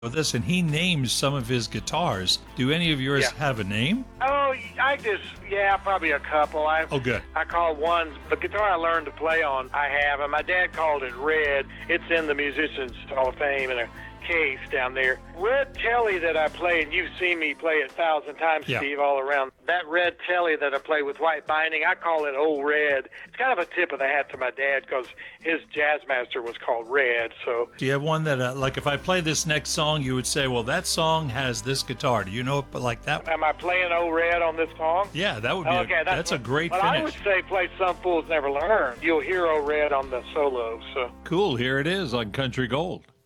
with us, and he names some of his guitars. Do any of yours have a name? Oh, probably a couple. Oh, good. I call one, the guitar I learned to play on, I have, and my dad called it Red. It's in the Musicians Hall of Fame in a case down there. Red Telly that I play, and you've seen me play it 1,000 times, Steve, all around. That Red Telly that I play with white binding, I call it Old Red. It's kind of a tip of the hat to my dad because his jazz master was called Red. So, do you have one that, like, if I play this next song, you would say, well, that song has this guitar? Do you know it like that? Am I playing Old Red on this song? Yeah, that would be that's a great finish. I would say play Some Fools Never Learn. You'll hear Old Red on the solo. So cool. Here it is on Country Gold.